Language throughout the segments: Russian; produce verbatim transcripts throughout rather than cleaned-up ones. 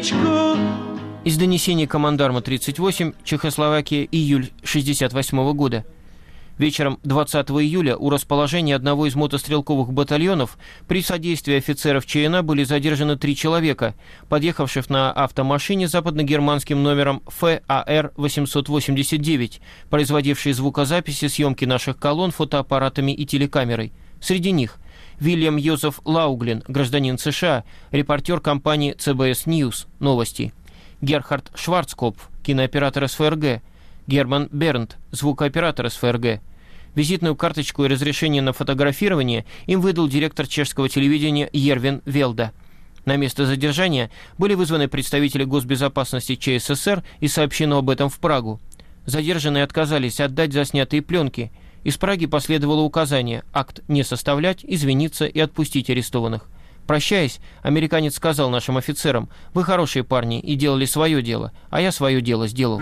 речку. Из донесений командарма тридцать восемь, Чехословакия, июль шестьдесят восьмого года. Вечером двадцатого июля у расположения одного из мотострелковых батальонов при содействии офицеров ЧНА были задержаны три человека, подъехавших на автомашине с западногерманским номером эф а эр восемьсот восемьдесят девять, производившей звукозаписи съемки наших колонн фотоаппаратами и телекамерой. Среди них Вильям Йозеф Лауглин, гражданин США, репортер компании си би эс News, новости; Герхард Шварцкопф, кинооператор эс эф эр гэ; Герман Бернт, звукооператор эс эф эр гэ. Визитную карточку и разрешение на фотографирование им выдал директор чешского телевидения Ервин Велда. На место задержания были вызваны представители госбезопасности Че Эс Эс Эр и сообщено об этом в Прагу. Задержанные отказались отдать заснятые пленки. Из Праги последовало указание акт не составлять, извиниться и отпустить арестованных. Прощаясь, американец сказал нашим офицерам: «Вы хорошие парни и делали свое дело, а я свое дело сделал».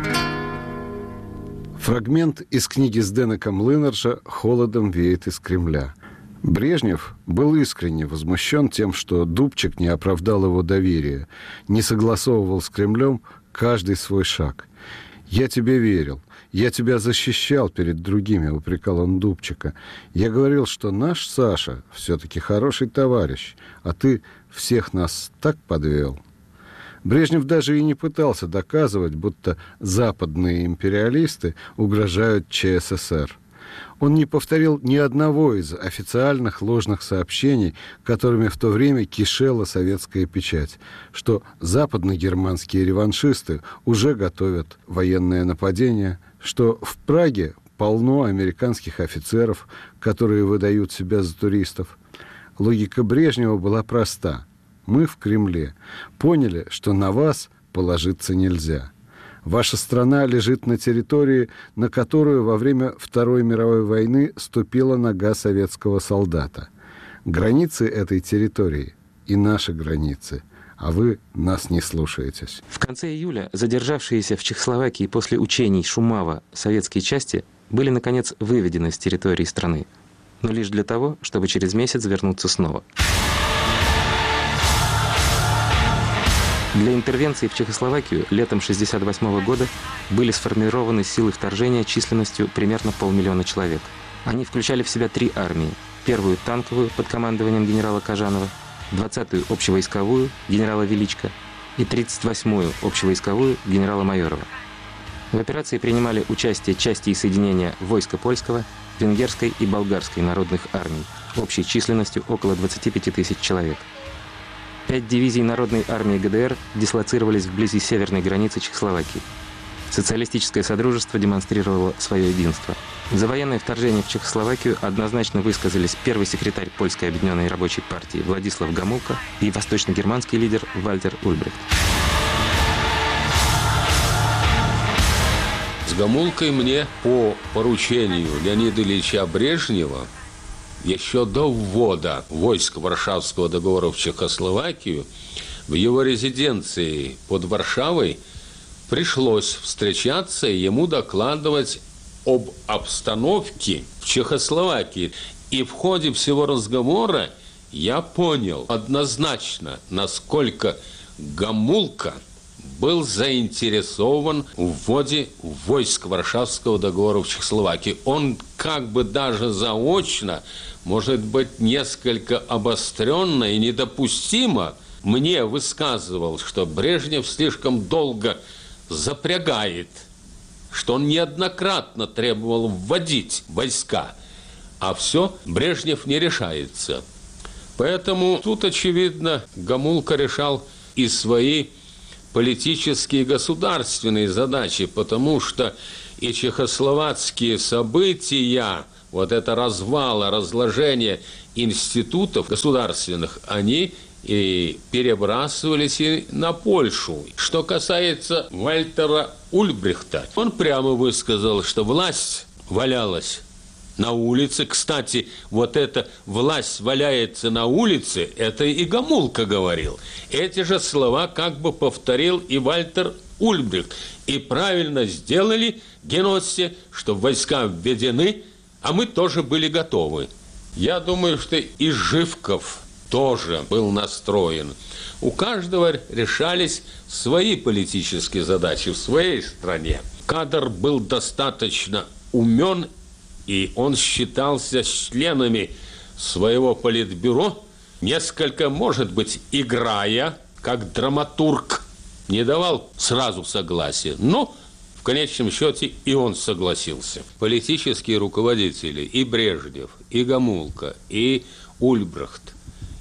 Фрагмент из книги Сденека Млынарша «Холодом веет из Кремля». Брежнев был искренне возмущен тем, что Дубчик не оправдал его доверия, не согласовывал с Кремлем каждый свой шаг. «Я тебе верил, я тебя защищал перед другими», — упрекал он Дубчика. «Я говорил, что наш Саша все-таки хороший товарищ, а ты всех нас так подвел». Брежнев даже и не пытался доказывать, будто западные империалисты угрожают Че Эс Эс Эр. Он не повторил ни одного из официальных ложных сообщений, которыми в то время кишела советская печать, что западногерманские реваншисты уже готовят военное нападение, что в Праге полно американских офицеров, которые выдают себя за туристов. Логика Брежнева была проста. Мы в Кремле поняли, что на вас положиться нельзя. Ваша страна лежит на территории, на которую во время Второй мировой войны ступила нога советского солдата. Границы этой территории и наши границы, а вы нас не слушаетесь. В конце июля задержавшиеся в Чехословакии после учений Шумава советские части были, наконец, выведены с территории страны, но лишь для того, чтобы через месяц вернуться снова. Для интервенции в Чехословакию летом тысяча девятьсот шестьдесят восьмого года были сформированы силы вторжения численностью примерно полмиллиона человек. Они включали в себя три армии. Первую танковую под командованием генерала Кожанова, двадцатую общевойсковую генерала Величко и тридцать восьмую общевойсковую генерала Майорова. В операции принимали участие части и соединения войска польского, венгерской и болгарской народных армий общей численностью около двадцати пяти тысяч человек. Пять дивизий Народной армии Гэ Дэ Эр дислоцировались вблизи северной границы Чехословакии. Социалистическое содружество демонстрировало свое единство. За военное вторжение в Чехословакию однозначно высказались первый секретарь Польской объединенной рабочей партии Владислав Гомулка и восточно-германский лидер Вальтер Ульбрихт. С Гомулкой мне по поручению Леонида Ильича Брежнева еще до ввода войск Варшавского договора в Чехословакию в его резиденции под Варшавой пришлось встречаться и ему докладывать об обстановке в Чехословакии. И в ходе всего разговора я понял однозначно, насколько Гомулка был заинтересован в вводе войск Варшавского договора в Чехословакии. Он как бы даже заочно, может быть, несколько обостренно и недопустимо мне высказывал, что Брежнев слишком долго запрягает, что он неоднократно требовал вводить войска, а все Брежнев не решается. Поэтому тут, очевидно, Гомулка решал и свои политические и государственные задачи, потому что и чехословацкие события, вот это развал, разложение институтов государственных, они и перебрасывались и на Польшу. Что касается Вальтера Ульбрихта, он прямо высказал, что власть валялась на улице. Кстати, вот эта власть валяется на улице, это и Гомулка говорил. Эти же слова как бы повторил и Вальтер Ульбрихт. И правильно сделали геноссе, что войска введены, а мы тоже были готовы. Я думаю, что и Живков тоже был настроен. У каждого решались свои политические задачи в своей стране. Кадр был достаточно умен, и он считался членами своего политбюро, несколько, может быть, играя, как драматург, не давал сразу согласия, но в конечном счете и он согласился. Политические руководители и Брежнев, и Гомулка, и Ульбрихт,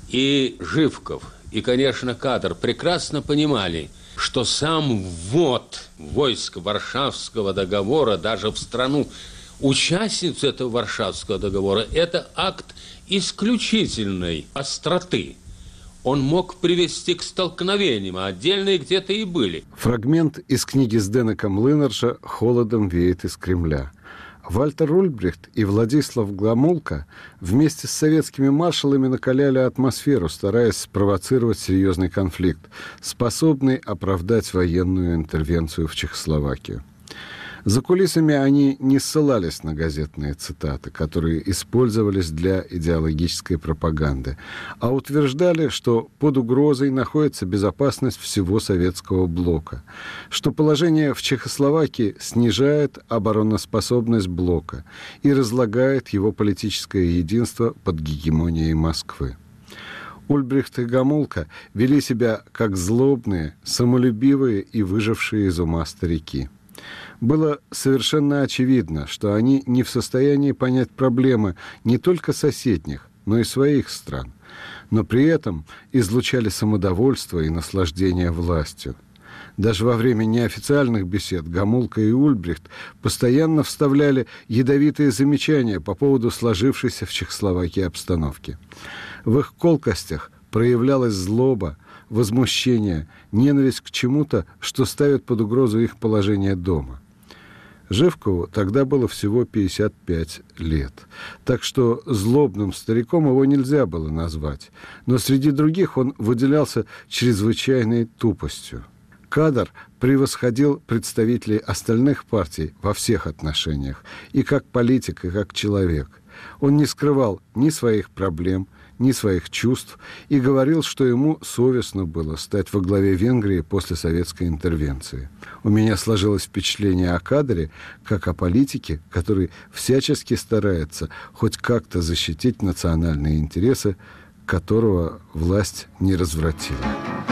и Живков, и, конечно, Кадр прекрасно понимали, что сам ввод войск Варшавского договора даже в страну участниц этого Варшавского договора – это акт исключительной остроты. Он мог привести к столкновениям, а отдельные где-то и были. Фрагмент из книги Сденека Млынарша «Холодом веет из Кремля». Вальтер Ульбрихт и Владислав Гомулка вместе с советскими маршалами накаляли атмосферу, стараясь спровоцировать серьезный конфликт, способный оправдать военную интервенцию в Чехословакию. За кулисами они не ссылались на газетные цитаты, которые использовались для идеологической пропаганды, а утверждали, что под угрозой находится безопасность всего советского блока, что положение в Чехословакии снижает обороноспособность блока и разлагает его политическое единство под гегемонией Москвы. Ульбрихт и Гомулка вели себя как злобные, самолюбивые и выжившие из ума старики. Было совершенно очевидно, что они не в состоянии понять проблемы не только соседних, но и своих стран, но при этом излучали самодовольство и наслаждение властью. Даже во время неофициальных бесед Гомулка и Ульбрихт постоянно вставляли ядовитые замечания по поводу сложившейся в Чехословакии обстановки. В их колкостях проявлялась злоба, возмущение, ненависть к чему-то, что ставит под угрозу их положение дома. Живкову тогда было всего пятьдесят пять лет, так что злобным стариком его нельзя было назвать, но среди других он выделялся чрезвычайной тупостью. Кадр превосходил представителей остальных партий во всех отношениях, и как политик, и как человек. Он не скрывал ни своих проблем, ни своих чувств, и говорил, что ему совестно было стать во главе Венгрии после советской интервенции. У меня сложилось впечатление о Кадре, как о политике, который всячески старается хоть как-то защитить национальные интересы, которого власть не развратила.